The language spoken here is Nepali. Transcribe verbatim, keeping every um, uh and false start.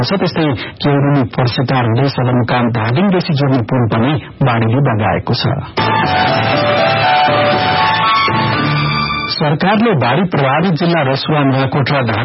त्यस्तै केउरुनी पर्सेटार हुँदै सदरमुकाम धादिङदेखि जोड्ने पुल पनि बाढ़ीले बगाएको छ। सरकारले बाढ़ी प्रभावित जिल्ला रसुवा, नुवाकोट र